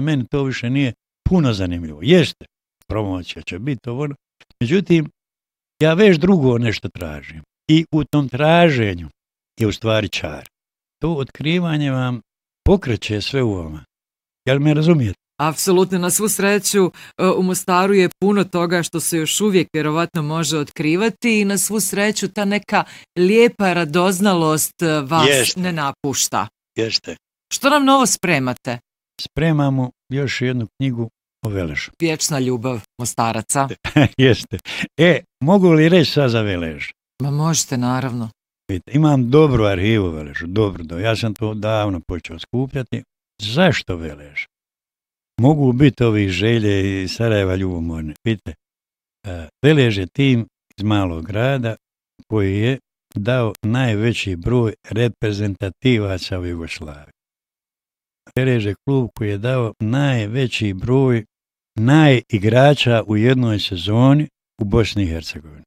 meni to više nije puno zanimljivo. Jeste, promocija će biti ovo. Međutim, ja već drugo nešto tražim. I u tom traženju je u stvari čar. To otkrivanje vam pokreće sve u vama. Jel me razumijete? Apsolutno, na svu sreću u Mostaru je puno toga što se još uvijek vjerovatno može otkrivati i na svu sreću ta neka lijepa radoznalost vas ne napušta. Jeste. Što nam novo spremate? Spremamo još jednu knjigu o Veležu. Vječna ljubav Mostaraca. Jeste. Mogu li reći sad za Velež? Ma možete, naravno. Imam dobru arhivu Veležu, dobro. Ja sam to davno počeo skupljati. Zašto Velež? Mogu biti ovih želje iz Sarajeva ljubomorne. Vidite, Velež je tim iz malog grada koji je dao najveći broj reprezentativaca u Jugoslaviji. Velež je klub koji je dao najveći broj najigrača u jednoj sezoni u Bosni i Hercegovini.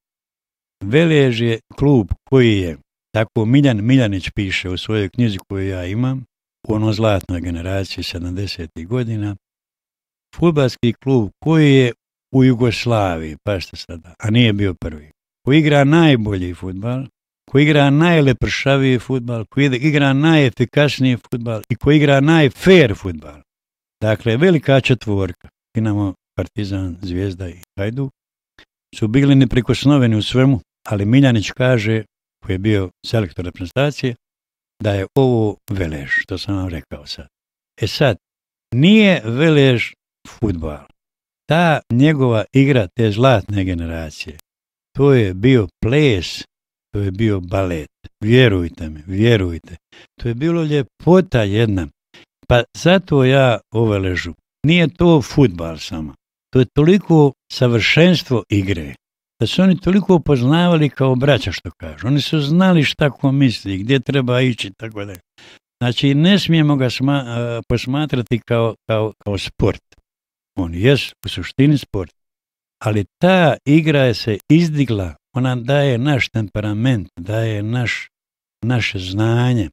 Velež je klub koji je, tako Miljan Miljanić piše u svojoj knjizi koju ja imam, u onoj zlatnoj generaciji 70. godina, fudbalski klub koji je u Jugoslaviji, pašte sada, a nije bio prvi, koji igra najbolji fudbal, koji igra najlepršaviji fudbal, koji igra najefikasniji fudbal i koji igra najfair fudbal. Dakle, velika četvorka, Dinamo, Partizan, Zvijezda i Hajduk, su bili neprikosnoveni u svemu, ali Miljanić kaže, koji je bio selektor reprezentacije, da je ovo Velež, što sam vam rekao sad. Sad, nije Velež fudbal. Ta njegova igra, te zlatne generacije, to je bio ples, to je bio balet. Vjerujte mi, vjerujte. To je bilo ljepota jedna. Pa zato ja o Veležu. Nije to fudbal samo. To je toliko savršenstvo igre. Da su oni toliko poznavali kao braća, što kažu. Oni su znali šta ko misli, gdje treba ići, tako da. Znači, ne smijemo ga posmatrati kao sport. On je u suštini sport. Ali ta igra je se izdigla. Ona daje naš temperament, daje naše znanje,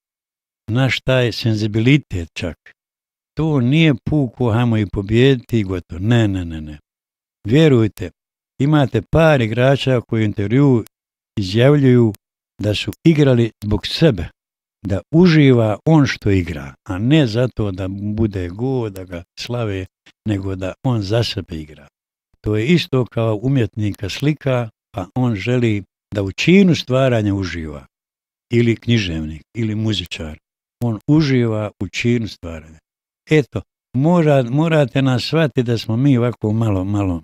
naš taj senzibilitet čak. To nije puko, hajmo i pobijediti i gotovo. Ne. Vjerujte, imate par igrača koji u intervju izjavljuju da su igrali zbog sebe, da uživa on što igra, a ne zato da bude go, da ga slave, nego da on za sebe igra. To je isto kao umjetnika slika, pa on želi da u činu stvaranja uživa, ili književnik, ili muzičar. On uživa u činu stvaranja. Eto, morate nas shvatiti da smo mi ovako malo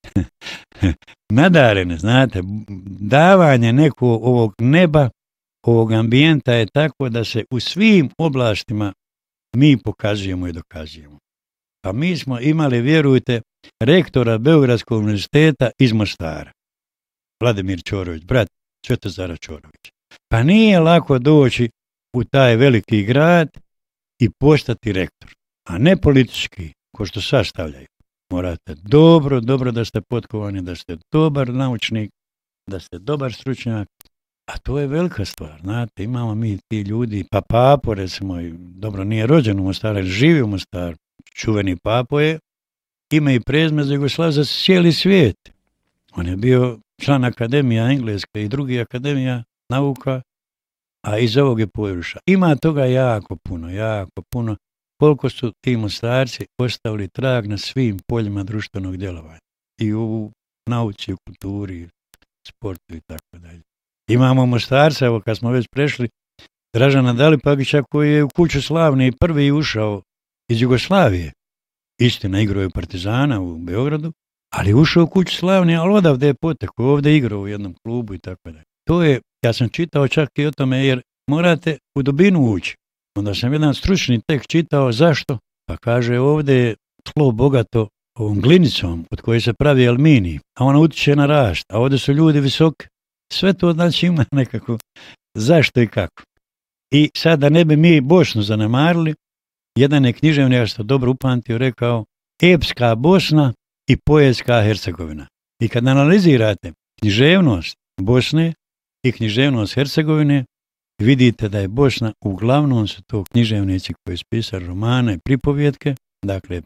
nadarene, znate. Davanje nekog ovog neba, ovog ambijenta je tako da se u svim oblastima mi pokazujemo i dokazujemo. Pa mi smo imali, vjerujte, rektora Beogradskog univerziteta iz Mostara. Vladimir Ćorović, brat Svetozara Ćorovića. Pa nije lako doći u taj veliki grad i postati rektor, a ne politički, ko što sad stavljaju. Morate dobro da ste potkovani, da ste dobar naučnik, da ste dobar stručnjak, a to je velika stvar, znate, imamo mi ti ljudi, pa Papo, recimo, dobro, nije rođen u Mostaru, ali živi u Mostaru, čuveni Papo je, ime i prezime za Jugoslaviju za cijeli svijet. On je bio član Akademija Engleske i drugih Akademija nauka, a iz ovog je područja. Ima toga jako puno. Koliko su ti Mostarci ostavili trag na svim poljima društvenog djelovanja. I u nauci, u kulturi, sportu i tako dalje. Imamo Mostarca, evo kad smo već prešli, Dražana Dalipagića koji je u Kuću slavne prvi ušao iz Jugoslavije. Istina, igrao je Partizana u Beogradu, ali ušao u Kuću slavne, ali odavde je potekao, ovdje igrao u jednom klubu i tako dalje. To je, ja sam čitao čak i o tome, jer morate u dubinu ući. Onda sam jedan stručni tekst čitao, zašto? Pa kaže, ovdje je tlo bogato ovom glinicom od koje se pravi aluminij, a ona utiče na rašt, a ovdje su ljudi visoki. Sve to znači ima nekako zašto i kako. I sad da ne bi mi Bosnu zanemarili, jedan je književnik, ja sam dobro upamtio, rekao epska Bosna i poetska Hercegovina. I kad analizirate književnost Bosne i književnost Hercegovine, vidite da je Bosna, uglavnom su to književnici koji su pisali romane i pripovjetke, dakle